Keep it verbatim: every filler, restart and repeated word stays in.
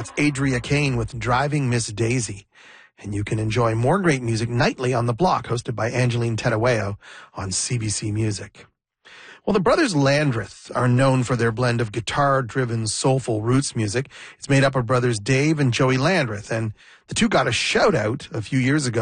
That's Adria Kane with Driving Miss Daisy. And you can enjoy more great music nightly on The Block, hosted by Angeline Tedaweo on C B C Music. Well, the brothers Landreth are known for their blend of guitar-driven, soulful roots music. It's made up of brothers Dave and Joey Landreth, and the two got a shout-out a few years ago